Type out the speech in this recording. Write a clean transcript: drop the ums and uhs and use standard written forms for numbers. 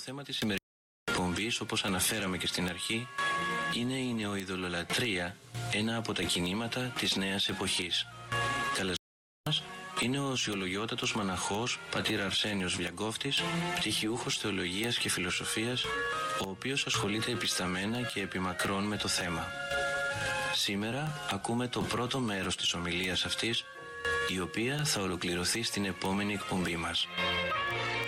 θέμα της σημερινής εκπομπής, όπως αναφέραμε και στην αρχή, είναι η νεοειδωλολατρεία, ένα από τα κινήματα της νέας εποχής. Καλεσμένος μας είναι ο οσιολογιότατος μοναχός πατήρ Αρσένιος Βλιαγκόφτης, πτυχιούχος θεολογίας και φιλοσοφίας, ο οποίος ασχολείται επισταμμένα και επιμακρών με το θέμα. Σήμερα ακούμε το πρώτο μέρος της ομιλίας αυτής, η οποία θα ολοκληρωθεί στην επόμενη εκπομπή μας.